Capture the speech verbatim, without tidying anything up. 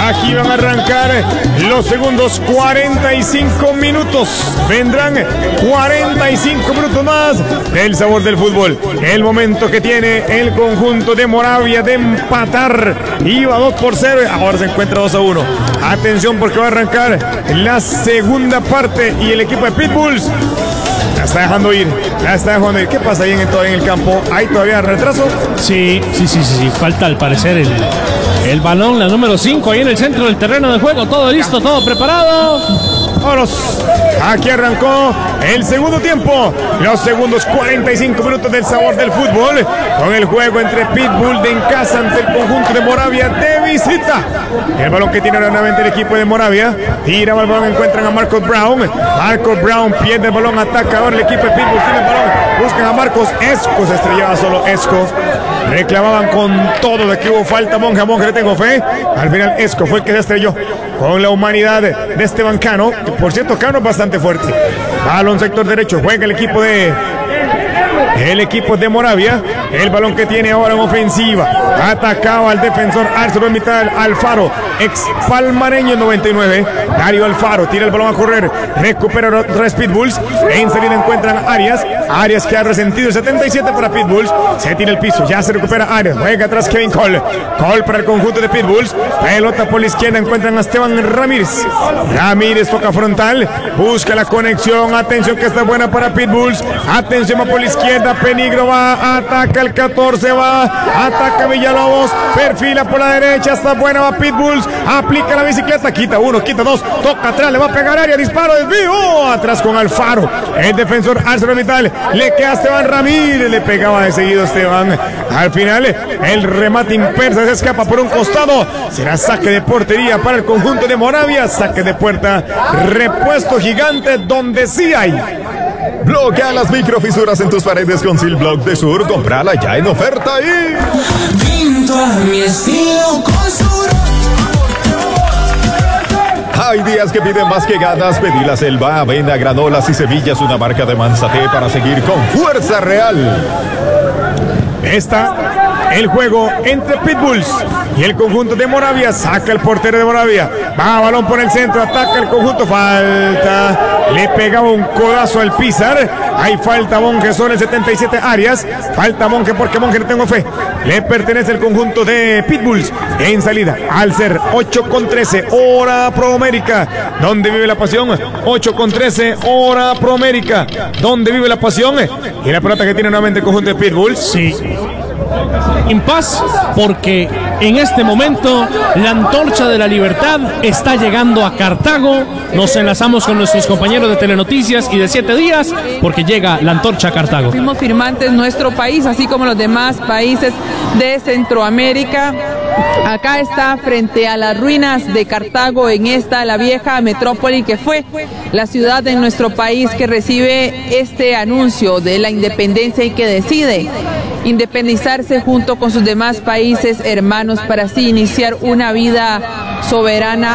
Aquí van a arrancar los segundos cuarenta y cinco minutos. Vendrán cuarenta y cinco minutos más del sabor del fútbol. El momento que tiene el conjunto de Moravia de empatar. Iba dos por cero, ahora se encuentra dos a uno. Atención porque va a arrancar la segunda parte y el equipo de Pitbulls la está dejando ir, la está dejando ir. ¿Qué pasa ahí en el, en el campo? ¿Hay todavía retraso? Sí, sí, sí, sí, sí. Falta al parecer el, el balón, la número cinco, ahí en el centro del terreno de juego. Todo listo, todo preparado. Vámonos. Aquí arrancó el segundo tiempo. Los segundos cuarenta y cinco minutos del sabor del fútbol. Con el juego entre Pitbull de en casa ante el conjunto de Moravia de visita. El balón que tiene nuevamente el equipo de Moravia. Tira el balón, encuentran a Marcos Brown. Marcos Brown pierde el balón, ataca ahora el equipo de Pitbull. Tiene el balón, buscan a Marcos Esco. Se estrellaba solo Esco. Reclamaban con todo de que hubo falta. Monje a Monje le tengo fe. Al final Esco fue el que se estrelló con la humanidad de Esteban Cano. Que por cierto, Cano es bastante fuerte. Balón sector derecho. Juega el equipo de El equipo de Moravia. El balón que tiene ahora en ofensiva. Atacaba al defensor ArcelorMittal Alfaro, ex palmareño noventa y nueve. Dario Alfaro tira el balón a correr. Recupera los tres Pitbulls. En salida encuentran a Arias. Arias que ha resentido el setenta y siete para Pitbulls. Se tira el piso. Ya se recupera Arias. Juega atrás Kevin Cole. Cole para el conjunto de Pitbulls. Pelota por la izquierda. Encuentran a Esteban Ramírez. Ramírez toca frontal. Busca la conexión. Atención que está buena para Pitbulls. Atención por la izquierda. Peligro va. Ataca el catorce. Va. Ataca Villalobos. Perfila por la derecha. Está buena. Va Pitbulls. Aplica la bicicleta. Quita uno. Quita dos. Toca atrás. Le va a pegar Arias. Disparo. Desvío. Atrás con Alfaro. El defensor ArcelorMittal. Le queda a Esteban Ramírez. Le pegaba de seguido Esteban. Al final el remate impersa se escapa por un costado. Será saque de portería para el conjunto de Moravia. Saque de puerta. Repuesto gigante donde sí hay. Bloquea las microfisuras en tus paredes con Silblock de Sur. Comprala ya en oferta y... Pinto a mi estilo con Sur. Hay días que piden más que ganas. Pedí la Selva, avena, granolas y semillas, una marca de Manzate para seguir con fuerza real. Está el juego entre Pitbulls y el conjunto de Moravia. Saca el portero de Moravia. Va balón por el centro. Ataca el conjunto. Falta. Le pegaba un codazo al Pizar. Hay falta Monje sobre el setenta y siete Arias. Falta Monje porque Monje le tengo fe. Le pertenece el conjunto de Pitbulls. En salida al ser ocho con trece. Hora Proamérica. Donde vive la pasión. ocho con trece. Hora Proamérica. Donde vive la pasión. Y la pelota que tiene nuevamente el conjunto de Pitbulls. Sí. Impas porque en este momento la antorcha de la libertad está llegando a Cartago. Nos enlazamos con nuestros compañeros de Telenoticias y de Siete Días porque llega la antorcha a Cartago. Fuimos firmantes nuestro país, así como los demás países de Centroamérica. Acá está frente a las ruinas de Cartago, en esta la vieja metrópoli que fue la ciudad de nuestro país que recibe este anuncio de la independencia y que decide independizarse junto con sus demás países hermanos para así iniciar una vida soberana